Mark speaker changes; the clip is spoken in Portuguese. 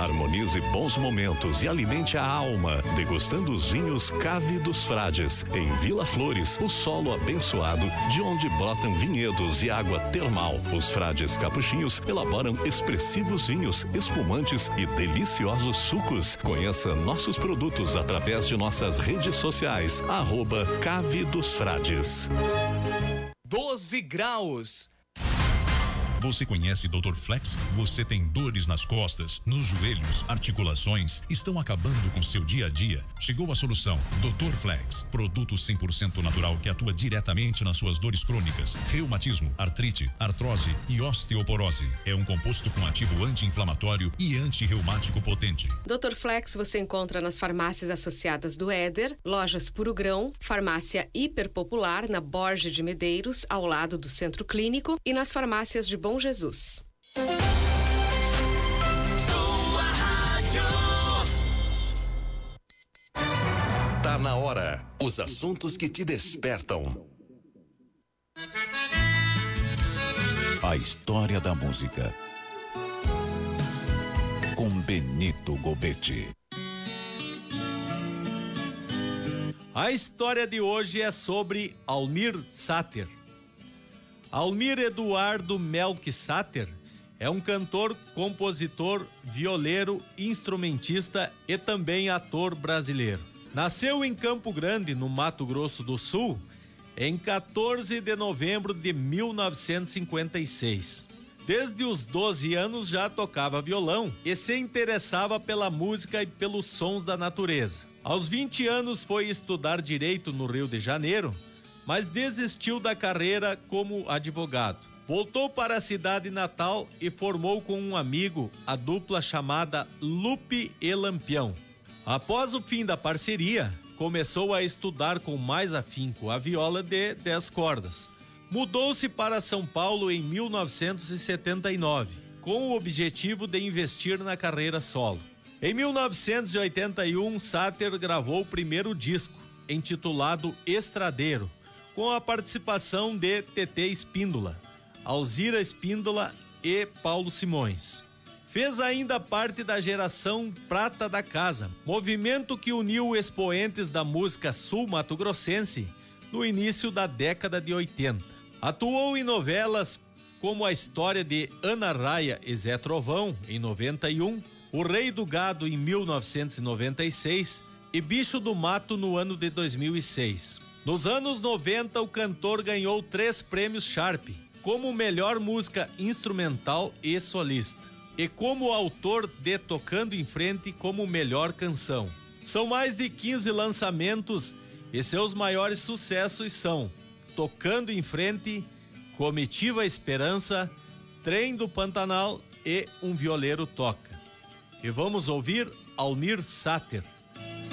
Speaker 1: Harmonize bons momentos e alimente a alma, degustando os vinhos Cave dos Frades, em Vila Flores, o solo abençoado de onde brotam vinhedos e água termal. Os frades capuchinhos elaboram expressivos vinhos, espumantes e deliciosos sucos. Conheça nossos produtos através de nossas redes sociais, @Cave dos Frades.
Speaker 2: 12 graus.
Speaker 3: Você conhece Dr. Flex? Você tem dores nas costas, nos joelhos, articulações? Estão acabando com seu dia a dia? Chegou a solução. Dr. Flex. Produto 100% natural que atua diretamente nas suas dores crônicas, reumatismo, artrite, artrose e osteoporose. É um composto com ativo anti-inflamatório e anti-reumático potente.
Speaker 4: Dr. Flex você encontra nas farmácias associadas do Éder, lojas Puro Grão, farmácia Hiperpopular na Borges de Medeiros, ao lado do Centro Clínico, e nas farmácias de Bom Jesus.
Speaker 5: Tá na hora. Os assuntos que te despertam. A história da música. Com Benito Gobetti.
Speaker 6: A história de hoje é sobre Almir Sater. Almir Eduardo Melk Sater é um cantor, compositor, violeiro, instrumentista e também ator brasileiro. Nasceu em Campo Grande, no Mato Grosso do Sul, em 14 de novembro de 1956. Desde os 12 anos já tocava violão e se interessava pela música e pelos sons da natureza. Aos 20 anos foi estudar Direito no Rio de Janeiro, mas desistiu da carreira como advogado. Voltou para a cidade natal e formou com um amigo a dupla chamada Lupe e Lampião. Após o fim da parceria, começou a estudar com mais afinco a viola de 10 cordas. Mudou-se para São Paulo em 1979, com o objetivo de investir na carreira solo. Em 1981, Sater gravou o primeiro disco, intitulado Estradeiro, com a participação de Tetê Espíndola, Alzira Espíndola e Paulo Simões. Fez ainda parte da geração Prata da Casa, movimento que uniu expoentes da música sul-mato-grossense no início da década de 80. Atuou em novelas como A História de Ana Raia e Zé Trovão, em 91, O Rei do Gado, em 1996 e Bicho do Mato, no ano de 2006. Nos anos 90, o cantor ganhou 3 prêmios Sharp, como melhor música instrumental e solista, e como autor de Tocando em Frente como melhor canção. São mais de 15 lançamentos e seus maiores sucessos são Tocando em Frente, Comitiva Esperança, Trem do Pantanal e Um Violeiro Toca. E vamos ouvir Almir Sater.